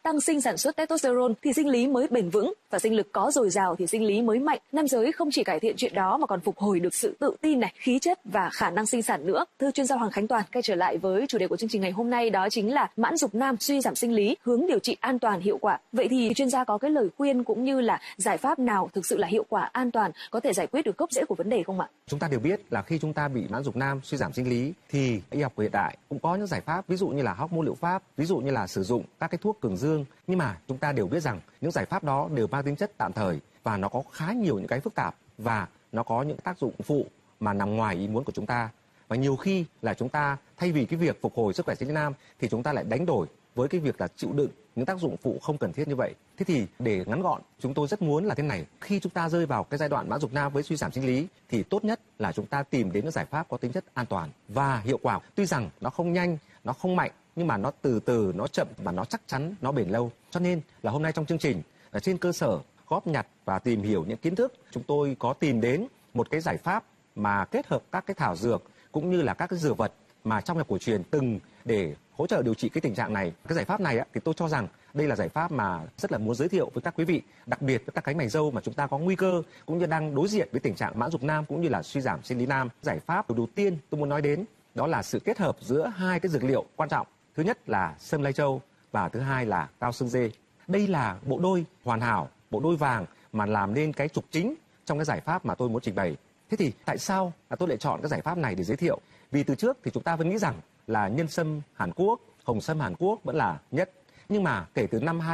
tăng sinh sản xuất testosterone thì sinh lý mới bền vững, và sinh lực có dồi dào thì sinh lý mới mạnh. Nam giới không chỉ cải thiện chuyện đó mà còn phục hồi được sự tự tin này, khí chất và khả năng sinh sản nữa. Thưa chuyên gia Hoàng Khánh Toàn, quay trở lại với chủ đề của chương trình ngày hôm nay, đó chính là mãn dục nam, suy giảm sinh lý, hướng điều trị an toàn hiệu quả. Vậy thì chuyên gia có cái lời khuyên cũng như là giải pháp nào thực sự là hiệu quả, an toàn, có thể giải quyết được gốc rễ của vấn đề không ạ? Chúng ta đều biết là khi chúng ta bị mãn dục nam, suy giảm sinh lý thì y học hiện đại cũng có những giải pháp, ví dụ như là hormone liệu pháp, ví dụ như là sử dụng các cái thuốc cường dương. Nhưng mà chúng ta đều biết rằng những giải pháp đó đều mang tính chất tạm thời và nó có khá nhiều những cái phức tạp và nó có những tác dụng phụ mà nằm ngoài ý muốn của chúng ta. Và nhiều khi là chúng ta thay vì cái việc phục hồi sức khỏe sinh lý nam thì chúng ta lại đánh đổi với cái việc là chịu đựng những tác dụng phụ không cần thiết như vậy. Thế thì để ngắn gọn, chúng tôi rất muốn là thế này: khi chúng ta rơi vào cái giai đoạn mãn dục nam với suy giảm sinh lý thì tốt nhất là chúng ta tìm đến những giải pháp có tính chất an toàn và hiệu quả. Tuy rằng nó không nhanh, nó không mạnh, nhưng mà nó từ từ, nó chậm và nó chắc chắn, nó bền lâu. Cho nên là hôm nay trong chương trình, trên cơ sở góp nhặt và tìm hiểu những kiến thức, chúng tôi có tìm đến một cái giải pháp mà kết hợp các cái thảo dược cũng như là các cái dược vật mà trong y học cổ truyền từng để hỗ trợ điều trị cái tình trạng này. Cái giải pháp này thì tôi cho rằng đây là giải pháp mà rất là muốn giới thiệu với các quý vị, đặc biệt với các cánh mày râu mà chúng ta có nguy cơ cũng như đang đối diện với tình trạng mãn dục nam cũng như là suy giảm sinh lý nam. Giải pháp đầu tiên tôi muốn nói đến đó là sự kết hợp giữa hai cái dược liệu quan trọng. Thứ nhất là sâm lai châu và thứ hai là cao xương dê. Đây là bộ đôi hoàn hảo, bộ đôi vàng mà làm nên cái trục chính trong cái giải pháp mà tôi muốn trình bày. Thế thì tại sao tôi lại chọn cái giải pháp này để giới thiệu? Vì từ trước thì chúng ta vẫn nghĩ rằng là nhân sâm Hàn Quốc, hồng sâm Hàn Quốc vẫn là nhất. Nhưng mà kể từ năm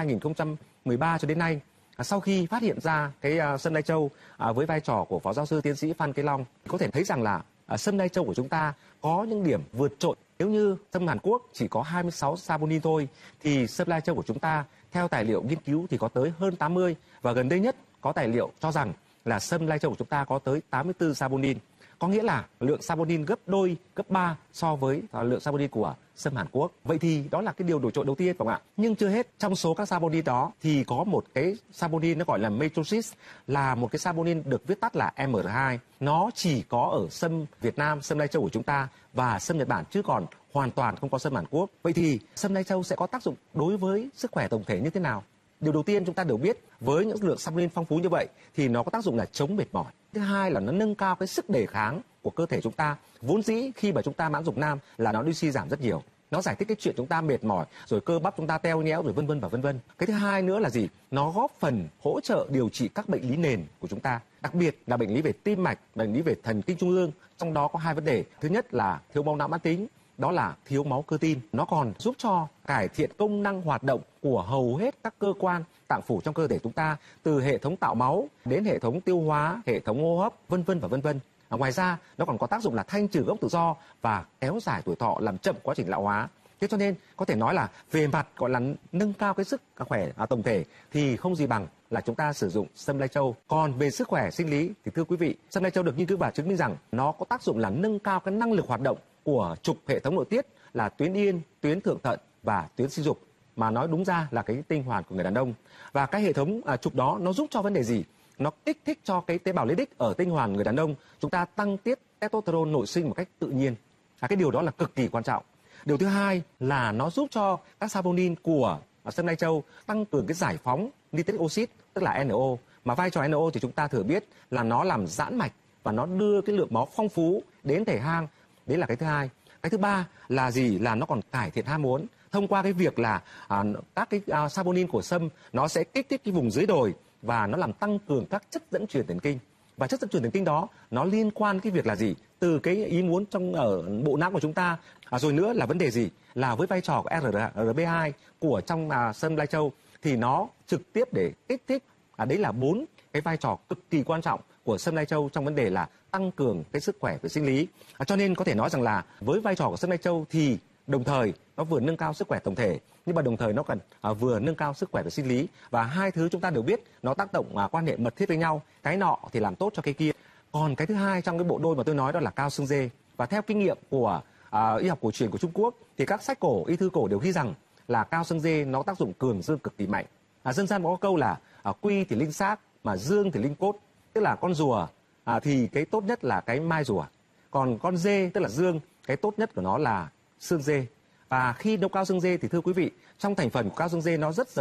2013 cho đến nay, sau khi phát hiện ra cái sâm lai châu với vai trò của Phó Giáo sư Tiến sĩ Phan Kế Long, có thể thấy rằng là sâm lai châu của chúng ta có những điểm vượt trội. Nếu như sâm Hàn Quốc chỉ có 26 saponin thôi, thì sâm lai châu của chúng ta theo tài liệu nghiên cứu thì có tới hơn 80. Và gần đây nhất có tài liệu cho rằng là sâm lai châu của chúng ta có tới 84 saponin. Có nghĩa là lượng saponin gấp đôi, gấp 3 so với lượng saponin của sâm Hàn Quốc. Vậy thì đó là cái điều nổi trội đầu tiên, phải không ạ? Nhưng chưa hết, trong số các saponin đó thì có một cái saponin nó gọi là matrosis, là một cái saponin được viết tắt là MR2. Nó chỉ có ở sâm Việt Nam, sâm lai châu của chúng ta và sâm Nhật Bản, chứ còn hoàn toàn không có sâm Hàn Quốc. Vậy thì sâm lai châu sẽ có tác dụng đối với sức khỏe tổng thể như thế nào? Điều đầu tiên chúng ta đều biết, với những lượng saponin phong phú như vậy thì nó có tác dụng là chống mệt mỏi. Thứ hai là nó nâng cao cái sức đề kháng của cơ thể chúng ta. Vốn dĩ khi mà chúng ta mãn dục nam là nó đi suy giảm rất nhiều. Nó giải thích cái chuyện chúng ta mệt mỏi, rồi cơ bắp chúng ta teo nhẽo, rồi vân vân và vân vân. Cái thứ hai nữa là gì? Nó góp phần hỗ trợ điều trị các bệnh lý nền của chúng ta, đặc biệt là bệnh lý về tim mạch, bệnh lý về thần kinh trung ương. Trong đó có hai vấn đề. Thứ nhất là thiếu máu não mãn tính, đó là thiếu máu cơ tim. Nó còn giúp cho cải thiện công năng hoạt động của hầu hết các cơ quan tạng phủ trong cơ thể chúng ta, từ hệ thống tạo máu đến hệ thống tiêu hóa, hệ thống hô hấp, vân vân và vân vân. Ngoài ra, nó còn có tác dụng là thanh trừ gốc tự do và kéo dài tuổi thọ, làm chậm quá trình lão hóa. Thế cho nên có thể nói là về mặt gọi là nâng cao cái sức khỏe tổng thể thì không gì bằng là chúng ta sử dụng sâm lai châu. Còn về sức khỏe sinh lý thì thưa quý vị, sâm lai châu được nghiên cứu và chứng minh rằng nó có tác dụng là nâng cao cái năng lực hoạt động của trục hệ thống nội tiết là tuyến yên, tuyến thượng thận và tuyến sinh dục, mà nói đúng ra là cái tinh hoàn của người đàn ông. Và cái hệ thống trục đó nó giúp cho vấn đề gì? Nó kích thích cho cái tế bào lipid ở tinh hoàn người đàn ông chúng ta tăng tiết testosterone nội sinh một cách tự nhiên. Cái điều đó là cực kỳ quan trọng. Điều thứ hai là nó giúp cho các saponin của sâm lai châu tăng cường cái giải phóng nitric oxide, tức là NO. Mà vai trò NO thì chúng ta thừa biết là nó làm giãn mạch và nó đưa cái lượng máu phong phú đến thể hang. Đấy là cái thứ hai. Cái thứ ba là gì? Là nó còn cải thiện ham muốn thông qua cái việc là các cái saponin của sâm nó sẽ kích thích cái vùng dưới đồi và nó làm tăng cường các chất dẫn truyền thần kinh. Và chất dẫn truyền thần kinh đó nó liên quan cái việc là gì? Từ cái ý muốn trong ở bộ não của chúng ta. Rồi nữa là vấn đề gì? Là với vai trò của RB2 của trong sâm lai châu thì nó trực tiếp để kích thích. Đấy là 4 cái vai trò cực kỳ quan trọng của sâm lai châu trong vấn đề là tăng cường cái sức khỏe về sinh lý. Cho nên có thể nói rằng là với vai trò của sâm lai châu thì đồng thời nó vừa nâng cao sức khỏe tổng thể, nhưng mà đồng thời nó cần vừa nâng cao sức khỏe về sinh lý. Và hai thứ chúng ta đều biết nó tác động quan hệ mật thiết với nhau. Cái nọ thì làm tốt cho cái kia. Còn cái thứ hai trong cái bộ đôi mà tôi nói đó là cao xương dê. Và theo kinh nghiệm của y học cổ truyền của Trung Quốc thì các sách cổ, y thư cổ đều ghi rằng là cao xương dê nó tác dụng cường dương cực kỳ mạnh. Dân gian có câu là quy thì linh xác mà dương thì linh cốt, tức là con rùa thì cái tốt nhất là cái mai rùa, còn con dê tức là dương, cái tốt nhất của nó là xương dê. Và khi nấu cao xương dê thì thưa quý vị, trong thành phần của cao xương dê nó rất